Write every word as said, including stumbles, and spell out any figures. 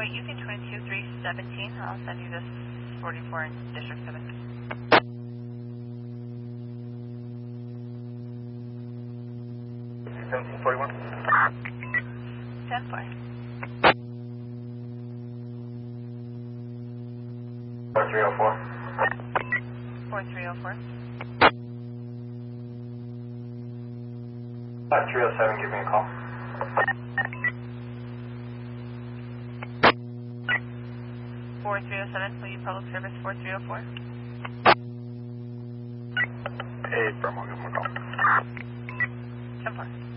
eight, U K twenty-two three seventeen. I'll send you this forty-four in District seven. seventeen forty-one. ten four. four three oh four. four three oh four. Uh, three oh seven, give me a call. four three oh seven, will you public service four three oh four? Hey, Burma, give him a call. ten four.